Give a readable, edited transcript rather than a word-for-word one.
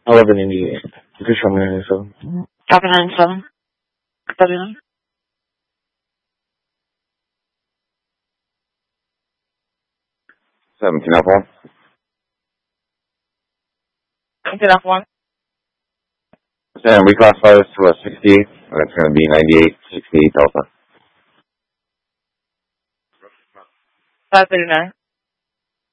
1188. You can show me your info. Copy 97. Copy 9. 17F1. 17F1. And we classify this to a 60, and it's going to be 9860 Delta. 539.